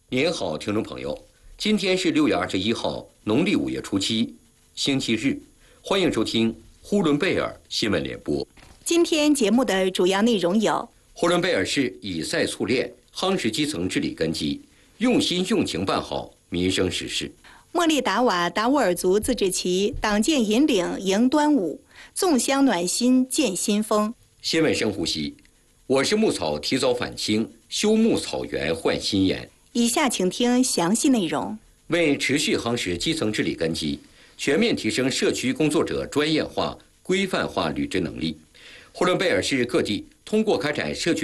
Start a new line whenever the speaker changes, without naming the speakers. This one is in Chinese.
您好，听众朋友，今天是6月21号，农历5月初7，星期日，欢迎收听呼伦贝尔新闻联播。
今天节目的主要内容有：
呼伦贝尔市以赛促练，夯实基层治理根基，用心用情办好民生实事。
莫力达瓦达斡尔族自治旗党建引领迎端午，粽香暖心见新风。
新闻深呼吸，我是牧草提早返青，修牧草原焕新颜。
以下请听详细内容。
为持续夯实基层治理根基，全面提升社区工作者专业化、规范化履职能力，呼伦贝尔市各地通过开展社区